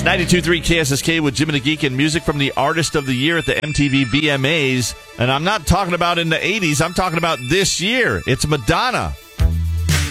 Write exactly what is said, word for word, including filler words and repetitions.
ninety-two point three K S S K with Jim and the Geek and music from the Artist of the Year at the M T V V M As. And I'm not talking about in the eighties. I'm talking about this year. It's Madonna